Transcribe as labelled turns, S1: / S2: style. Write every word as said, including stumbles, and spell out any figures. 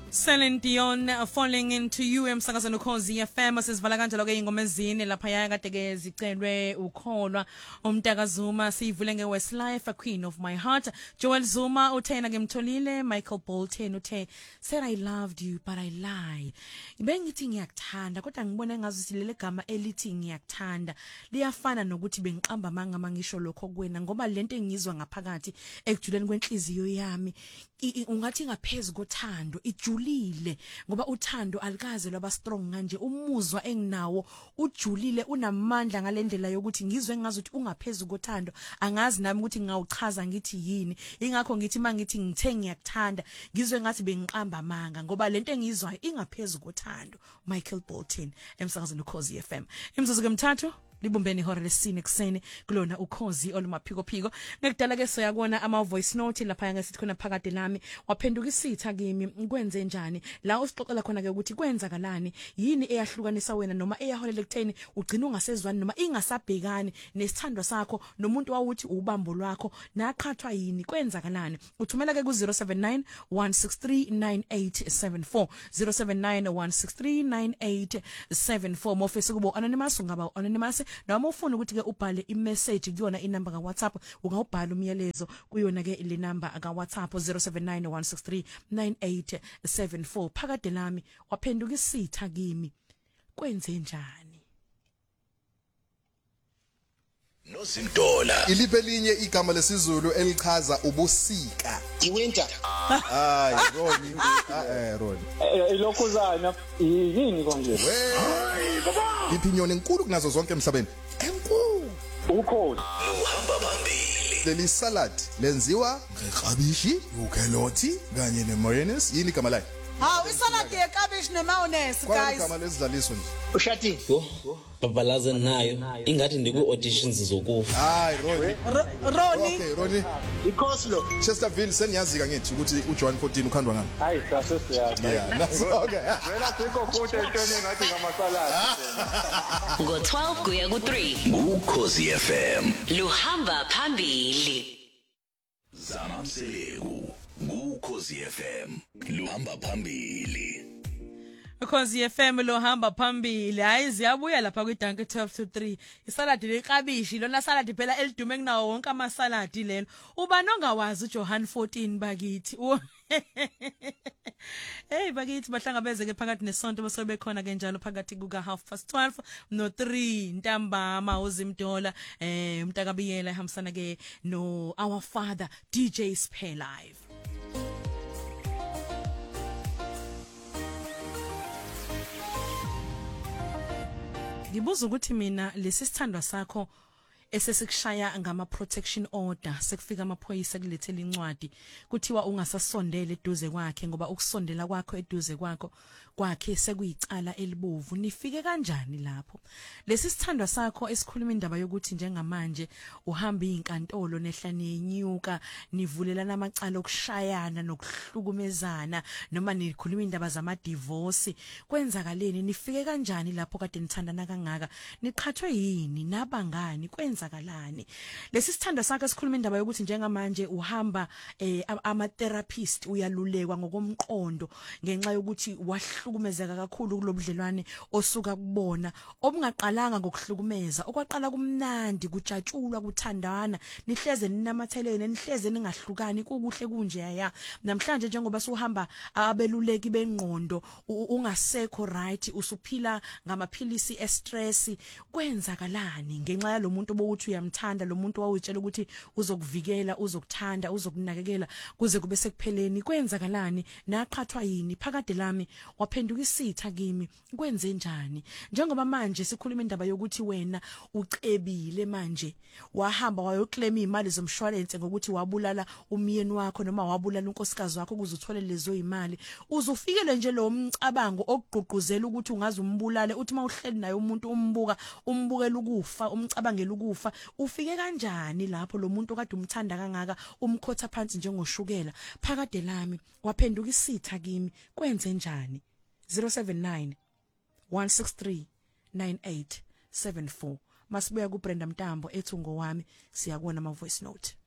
S1: Celine Dion, uh, Falling Into You emsakazweni ukhozi F M sizivala kanjalo ke ingoma ezine lapha ya kade ke zicelwe ukholwa umntaka Zuma sivule nge Westlife, a Queen of My Heart. Joel Zuma uthena ke mtholile. Michael Bolton uthe said I loved you but I lied. Bengithi ngiyakuthanda kodwa ngibona ngazuthi lele gama elithi ngiyakuthanda liyafana nokuthi bengiqamba manga mangisho lokho kuwena ngoba lento engizwa ngaphakathi ekujuleni kwenhliziyo yami ungathi ngaphezulu kothando ijulile ngoba uthando alikaze lwaba strong kanje. Umuzwa enginawo ujulile unamandla ngalendlela yokuthi ngizwe ngazuthi ungaphezulu kothando angazi nami ukuthi ngawuchaza ngithi yini. Ingakho ngithi mangithi ngithe ngiyakuthanda ngizwe ngathi bengiqamba manga ngoba lento engizwayo ingaphezulu kothando. Michael Bolton emsakazweni ukhozi F M imzuzu ke mthathu libumbeni ihora lesine kuseni kulona ukhozi olumaphiko phiko. Ngekudala ke soyakona ama voice note lapha ngesithi khona phakade lami waphenduka isitha kimi kwenze njani la usixoxela khona ke ukuthi kwenzakalani yini eyahlukanisa wena noma eyaholela ekutheni ugcina ungasezwani noma ingasabhekani nesithandwa sakho nomuntu wawuthi ubambo lwakho naqhathwa yini kwenzakalani. Uthumela ke ku zero seven nine one six three nine eight seven four zero seven nine one six three nine eight seven four mofisi kubo anonymous ungaba anonymous noma ufuna ukuthi ke ubhale imessage kuyona inamba ka WhatsApp ungawubhala umyalezo kuyona ke le number ka WhatsApp zero seven nine one six three nine eight seven four. Phakade lami waphenduka isitha kimi kwenze njani.
S2: Nozintola ilipe linye igama lesizulu elichaza ubusika
S3: iwinter.
S2: Hayi Roni eh Roni
S3: Ilokhuzana yini konje?
S2: Hayi baba iphinyoni enkulu kunazo zonke emhlabeni enkulu
S3: ukhozi
S2: uhamba phambili. Leli salad lenziwa ngeklabishi ukhelothi kanye nemayonnaise yini igama layo?
S4: Hawu isalad yekabishi nemayonnaise guys.
S2: Kwani igama lesidlaliso nje
S3: ushati
S5: yo babalaza nayo ingathi ndiku auditions zokufa.
S2: Hayi Roni
S4: Roni
S2: okay Roni
S3: ikoslo
S2: Chesterfield seniyazika ngithi ukuthi uJohn fourteen ukhandwa ngani?
S3: hayi sase siyazi
S2: Yeah that's okay.
S3: wena sikho futhi entweni ngathi ngamasalad
S6: ngo twelve kuya ku three
S7: ukhozi F M
S6: luhamba phambili.
S7: Zamamseleku ukhozi F M luhamba phambili.
S1: Ukhozi F M lohamba phambili. Hayi ziyabuya lapha kwi Danke twelve to three. Isaladi lekabishi lona saladi phela elidume kunawo wonke ama saladi lelo. Ubani ongawazi uJohn fourteen bakithi. Hey bakithi bahlangabeze ke phakathi nesonto bese bekhona ke njalo phakathi kuka half past twelve no three ntambama uzimdola eh umntakabiyela ehambisana ke no our father D J Spare Live. Ngibuza ukuthi mina lesi sithandwa sakho esesikushaya ngama protection order sekufika amaphoyisa kulethela incwadi kuthiwa ungasasondela eduze kwakhe ngoba ukusondela kwakho eduze kwakho kwakhe sekuyicala elibovu. Nifike kanjani lapho? Lesi sithandwa sakho esikhuluma indaba yokuthi njengamanje uhamba izinkantolo nehlane yenyuka nivulelana amacala okushayana nokuhlukumezana noma nikhuluma indaba zama divorce kwenzakaleni. Nifike kanjani lapho kade nithandana kangaka? Niqhathwe yini nabangani kwenzakalani? Lesi sithandwa sakho esikhuluma indaba yokuthi njengamanje uhamba eh, ama therapist uyalulekwa ngokomqondo ngenxa yokuthi wahlukumezeka kakhulu kulobudlelwane osuka kubona obungaqalanga ngokuhlukumeza okwaqala kumnandi kujatshulwa kuthandana nihleze ninamathelene nihleze ningahlukani kukuhle kunje yaya. Namhlanje njengoba suhamba abeluleki bengqondo ungasekho right usuphila ngamaphilisi estress kwenzakalani ngenxa yalomuntu bokuthi uyamthanda lo muntu wawutshela ukuthi uzokuvikela uzokuthanda uzokunakekela kuze kube sekupheleni kwenzakalani naqhathwa yini? Phakade lami waphenduka isitha kimi kwenze njani? Njengoba manje sikhuluma indaba yokuthi wena ucebile manje wahamba wayoclaim imali zomshwalense ngokuthi wabulala umyeni wakho noma wabulala unkosikazi wakho ukuze uthole lezo imali uzofikele nje lo mcabango okugqugquzela ukuthi ungaze umbulale uthi mawuhleli naye umuntu umbuka umbukela ukufa umcabangela ukufa. Ufike kanjani lapho lo muntu kade umthanda kangaka umkhotha phansi njengoshukela? Phakade lami waphenduka isitha kimi kwenze njani? zero seven nine one six three nine eight seven four. Masibuya ku Brenda Mtambo ethungo wami siyakubona ama voice note.